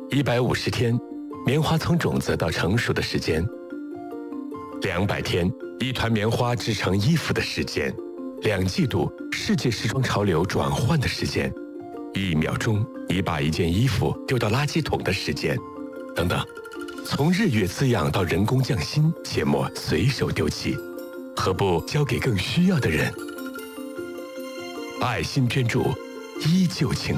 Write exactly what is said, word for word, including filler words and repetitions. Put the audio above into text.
一百五十天，棉花从种子到成熟的时间；两百天，一团棉花织成衣服的时间；两季度，世界时装潮流转换的时间；一秒钟，你把一件衣服丢到垃圾桶的时间，等等。从日月滋养到人工匠心，切莫随手丢弃，何不交给更需要的人？爱心捐助，依旧情。